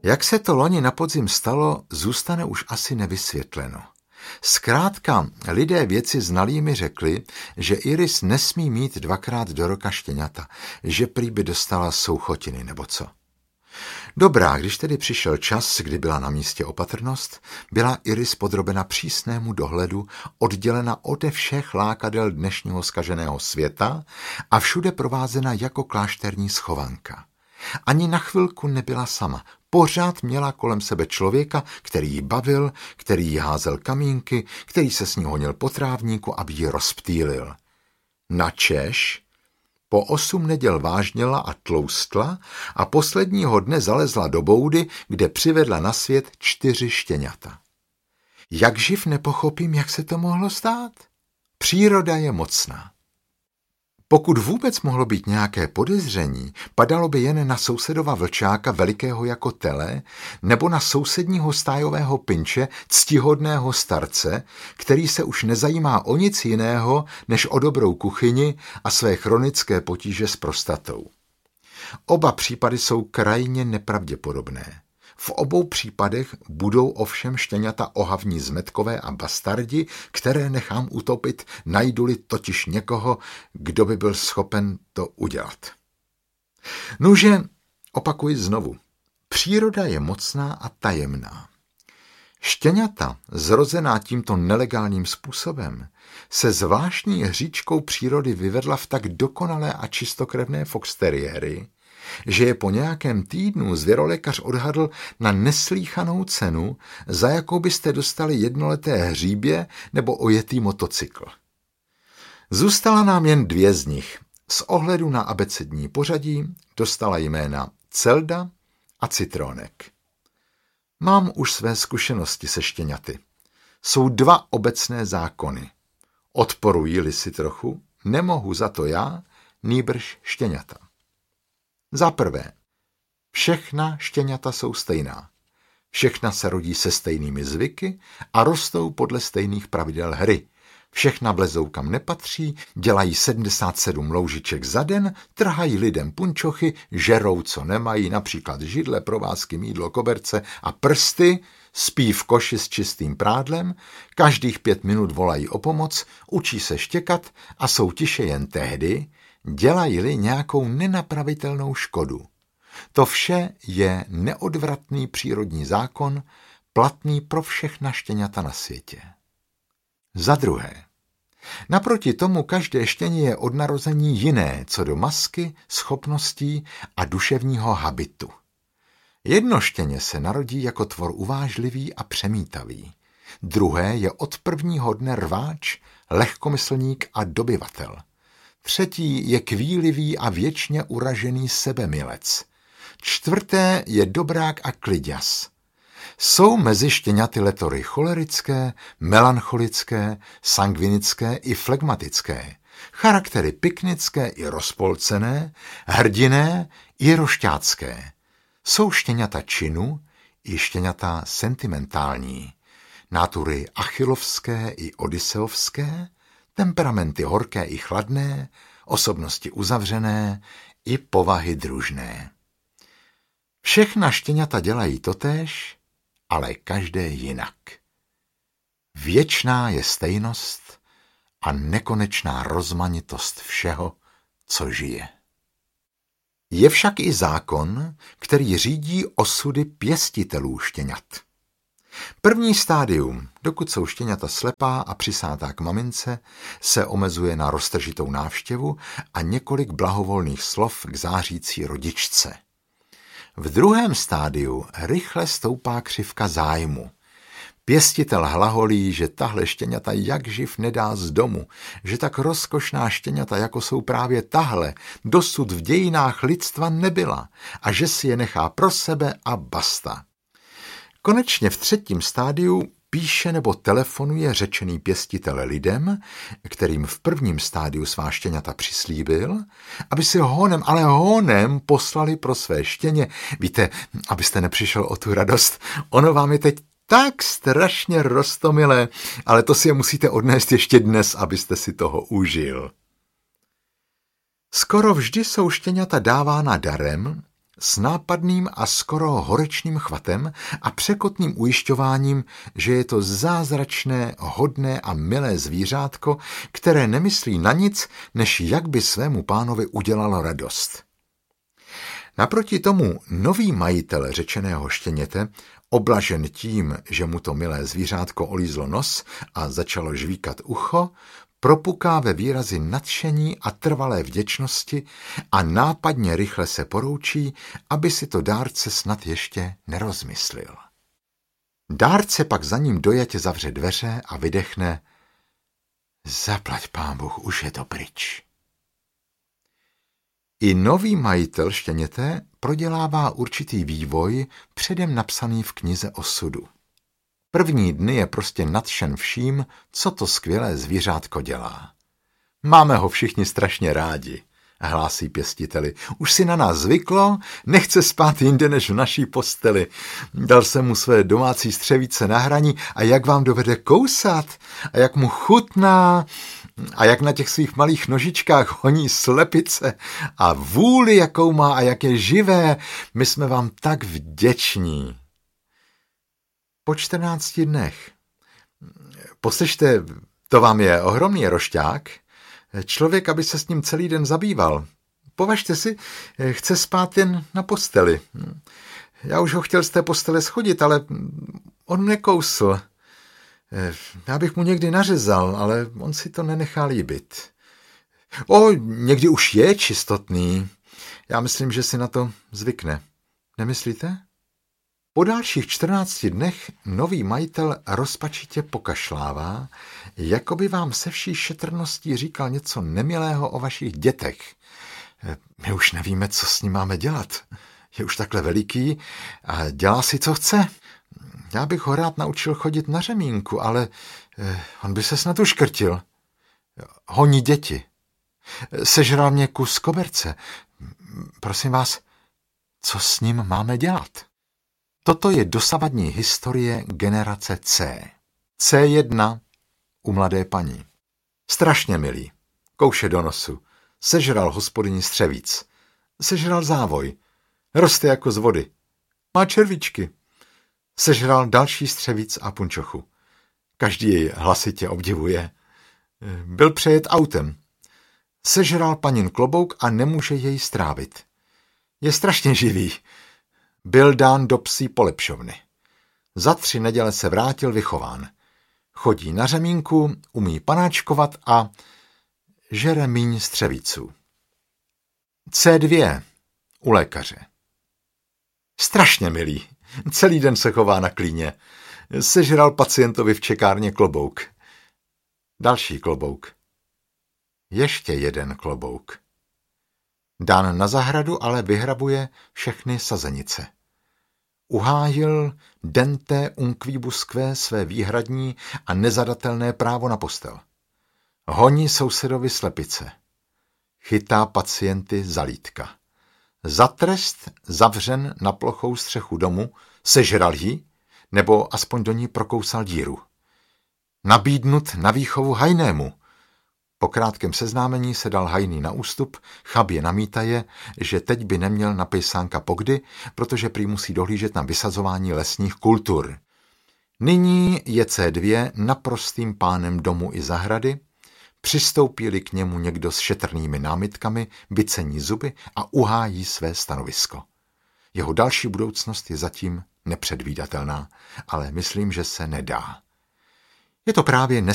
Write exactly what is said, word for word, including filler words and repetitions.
Jak se to loni na podzim stalo, zůstane už asi nevysvětleno. Zkrátka, lidé věci znalí mi řekli, že Iris nesmí mít dvakrát do roka štěňata, že prý by dostala souchotiny nebo co. Dobrá, když tedy přišel čas, kdy byla na místě opatrnost, byla Iris podrobena přísnému dohledu, oddělena ode všech lákadel dnešního zkaženého světa a všude provázena jako klášterní schovanka. Ani na chvilku nebyla sama. Pořád měla kolem sebe člověka, který ji bavil, který jí házel kamínky, který se s ní honil po trávníku, aby ji rozptýlil. Načež po osm neděl vážněla a tloustla a posledního dne zalezla do boudy, kde přivedla na svět čtyři štěňata. Jak živ nepochopím, jak se to mohlo stát? Příroda je mocná. Pokud vůbec mohlo být nějaké podezření, padalo by jen na sousedova vlčáka velikého jako tele, nebo na sousedního stájového pinče, ctihodného starce, který se už nezajímá o nic jiného, než o dobrou kuchyni a své chronické potíže s prostatou. Oba případy jsou krajně nepravděpodobné. V obou případech budou ovšem štěňata ohavní zmetkové a bastardi, které nechám utopit, najdu-li totiž někoho, kdo by byl schopen to udělat. Nuže, opakuji znovu, příroda je mocná a tajemná. Štěňata, zrozená tímto nelegálním způsobem, se zvláštní hříčkou přírody vyvedla v tak dokonalé a čistokrevné foxteriéry, že je po nějakém týdnu zvěrolékař odhadl na neslýchanou cenu, za jakou byste dostali jednoleté hříbě nebo ojetý motocykl. Zůstala nám jen dvě z nich. S ohledu na abecední pořadí dostala jména Celda a Citrónek. Mám už své zkušenosti se štěňaty. Jsou dva obecné zákony. Odporují-li si trochu, nemohu za to já, nýbrž štěňata. Za prvé, všechna štěňata jsou stejná. Všechna se rodí se stejnými zvyky a rostou podle stejných pravidel hry. Všechna vlezou kam nepatří, dělají sedmdesát sedm loužiček za den, trhají lidem punčochy, žerou, co nemají, například židle, provázky, mýdlo, koberce a prsty, spí v koši s čistým prádlem, každých pět minut volají o pomoc, učí se štěkat a jsou tiše jen tehdy, dělají-li nějakou nenapravitelnou škodu. To vše je neodvratný přírodní zákon, platný pro všechna štěňata na světě. Za druhé, naproti tomu každé štěně je od narození jiné, co do masky, schopností a duševního habitu. Jedno štěně se narodí jako tvor uvážlivý a přemítavý. Druhé je od prvního dne rváč, lehkomyslník a dobyvatel. Třetí je kvílivý a věčně uražený sebemilec. Čtvrté je dobrák a kliďas. Jsou mezi štěňaty letory cholerické, melancholické, sangvinické i flegmatické, charaktery piknické i rozpolcené, hrdiné i rošťácké. Jsou štěňata činu i štěňata sentimentální, nátury achillovské i odiseovské, temperamenty horké i chladné, osobnosti uzavřené i povahy družné. Všechna štěňata dělají totéž, ale každé jinak. Věčná je stejnost a nekonečná rozmanitost všeho, co žije. Je však i zákon, který řídí osudy pěstitelů štěňat. První stádium, dokud jsou štěňata slepá a přisátá k mamince, se omezuje na roztržitou návštěvu a několik blahovolných slov k zářící rodičce. V druhém stádiu rychle stoupá křivka zájmu. Pěstitel hlaholí, že tahle štěňata jak živ nedá z domu, že tak rozkošná štěňata, jako jsou právě tahle, dosud v dějinách lidstva nebyla a že si je nechá pro sebe a basta. Konečně v třetím stádiu píše nebo telefonuje řečený pěstitel lidem, kterým v prvním stádiu svá štěňata přislíbil, aby si honem, ale honem poslali pro své štěně. Víte, abyste nepřišel o tu radost, ono vám je teď tak strašně roztomilé, ale to si je musíte odnést ještě dnes, abyste si toho užil. Skoro vždy jsou štěňata dávána darem, s nápadným a skoro horečným chvatem a překotným ujišťováním, že je to zázračné, hodné a milé zvířátko, které nemyslí na nic, než jak by svému pánovi udělalo radost. Naproti tomu nový majitel řečeného štěněte, oblažen tím, že mu to milé zvířátko olízlo nos a začalo žvíkat ucho, propuká ve výrazy nadšení a trvalé vděčnosti a nápadně rychle se poroučí, aby si to dárce snad ještě nerozmyslil. Dárce pak za ním dojatě zavře dveře a vydechne: zaplať pán Bůh, už je to pryč. I nový majitel štěněte prodělává určitý vývoj předem napsaný v knize osudu. První dny je prostě nadšen vším, co to skvělé zvířátko dělá. Máme ho všichni strašně rádi, hlásí pěstiteli. Už si na nás zvyklo, nechce spát jinde než v naší posteli. Dal jsem mu své domácí střevíce na hraní a jak vám dovede kousat a jak mu chutná a jak na těch svých malých nožičkách honí slepice a vůli, jakou má a jak je živé, my jsme vám tak vděční. Po čtrnácti dnech. Poslyšte, to vám je ohromný rošťák. Člověk, aby se s ním celý den zabýval. Považte si, chce spát jen na posteli. Já už ho chtěl z té postele schodit, ale on nekousl. Já bych mu někdy nařezal, ale on si to nenechá líbit. O, někdy už je čistotný. Já myslím, že si na to zvykne. Nemyslíte? Po dalších čtrnácti dnech nový majitel rozpačitě pokašlává, jako by vám se vší šetrností říkal něco nemilého o vašich dětech. My už nevíme, co s ním máme dělat. Je už takhle veliký a dělá si, co chce. Já bych ho rád naučil chodit na řemínku, ale on by se snad uškrtil. Honí děti. Sežral mě kus koberce. Prosím vás, co s ním máme dělat? Toto je dosavadní historie generace C. C jedna u mladé paní. Strašně milý. Kouše do nosu. Sežral hospodyni střevíc. Sežral závoj. Roste jako z vody. Má červíčky. Sežral další střevíc a punčochu. Každý jej hlasitě obdivuje. Byl přejet autem. Sežral panin klobouk a nemůže jej strávit. Je strašně živý. Byl dán do psí polepšovny. Za tři neděle se vrátil vychován. Chodí na řemínku, umí panáčkovat a žere míň střevíců. C dva u lékaře. Strašně milý. Celý den se chová na klíně. Sežral pacientovi v čekárně klobouk. Další klobouk. Ještě jeden klobouk. Dán na zahradu, ale vyhrabuje všechny sazenice. Uhájil dente unquibusque své výhradní a nezadatelné právo na postel. Honí sousedovi slepice. Chytá pacienty za lítka. Za trest zavřen na plochou střechu domu, sežral ji, nebo aspoň do ní prokousal díru. Nabídnut na výchovu hajnému. Po krátkém seznámení se dal hajný na ústup, chabě namítaje, že teď by neměl na pejsánka pokdy, protože prý musí dohlížet na vysazování lesních kultur. Nyní je C dva naprostým pánem domu i zahrady, přistoupí-li k němu někdo s šetrnými námitkami, vycení zuby a uhájí své stanovisko. Jeho další budoucnost je zatím nepředvídatelná, ale myslím, že se nedá. Je to právě